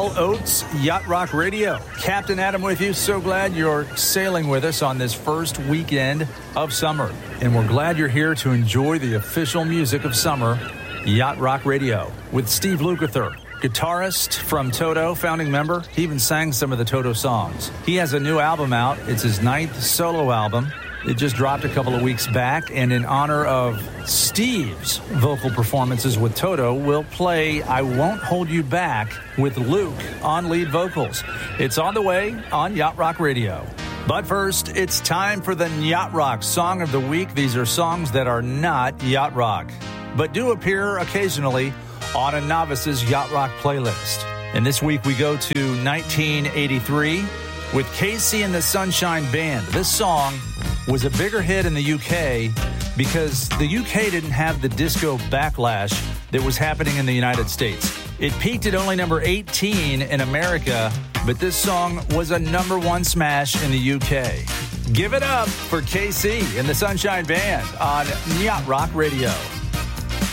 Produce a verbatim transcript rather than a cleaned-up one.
Michael Oates, Yacht Rock Radio. Captain Adam with you. So glad you're sailing with us on this first weekend of summer. And we're glad you're here to enjoy the official music of summer, Yacht Rock Radio, with Steve Lukather, guitarist from Toto, founding member. He even sang some of the Toto songs. He has a new album out. It's his ninth solo album. It just dropped a couple of weeks back, and in honor of Steve's vocal performances with Toto, we'll play I Won't Hold You Back with Luke on lead vocals. It's on the way on Yacht Rock Radio. But first, it's time for the Yacht Rock Song of the Week. These are songs that are not Yacht Rock, but do appear occasionally on a novice's Yacht Rock playlist. And this week we go to nineteen eighty-three with Casey and the Sunshine Band. This song was a bigger hit in the U K because the U K didn't have the disco backlash that was happening in the United States. It peaked at only number eighteen in America, but this song was a number one smash in the U K. Give it up for K C and the Sunshine Band on Yacht Rock Radio.